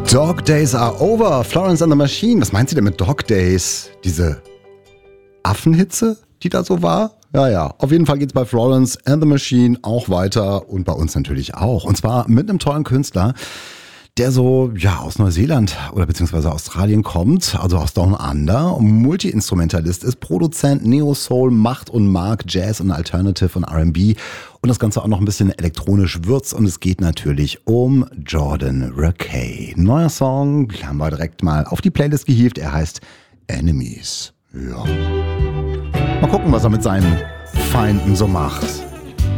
Dog Days are over. Florence and the Machine. Was meint sie denn mit Dog Days? Diese Affenhitze, die da so war? Ja. Auf jeden Fall geht's bei Florence and the Machine auch weiter und bei uns natürlich auch. Und zwar mit einem tollen Künstler, der so, aus Neuseeland oder beziehungsweise Australien kommt, also aus Down Under, Multi-Instrumentalist ist, Produzent, Neo-Soul, macht und mag Jazz und Alternative und R&B und das Ganze auch noch ein bisschen elektronisch würzt und es geht natürlich um Jordan Rakei. Neuer Song, haben wir direkt mal auf die Playlist gehievt, er heißt Enemies. Ja. Mal gucken, was er mit seinen Feinden so macht.